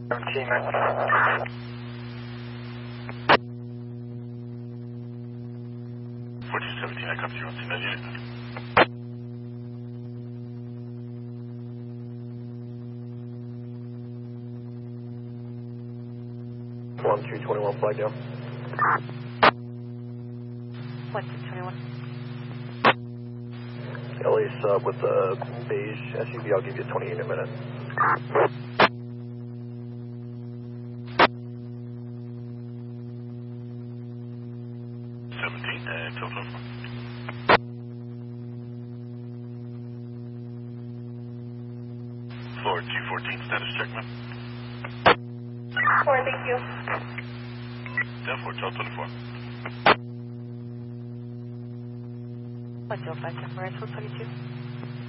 17, man. 1417, I copy 019 unit. One 221 Flagdale. 1221. LA sub with a beige SUV, I'll give you a 20 in a minute. Total. Floor 214, status check, ma'am. 4, thank you. 10-4, 1224. 105, Temporary 422.